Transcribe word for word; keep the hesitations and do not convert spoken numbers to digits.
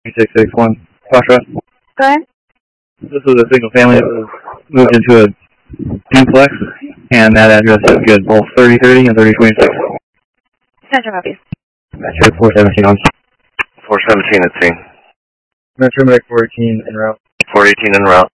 six six one, Foxtrot. Go ahead. This was a single family that was moved into a duplex, and that address is good, both thirty thirty and thirty twenty-six. Metro copy. Metro four seventeen on. four seventeen at scene. Metro Medic four eighteen en route. four eighteen en route.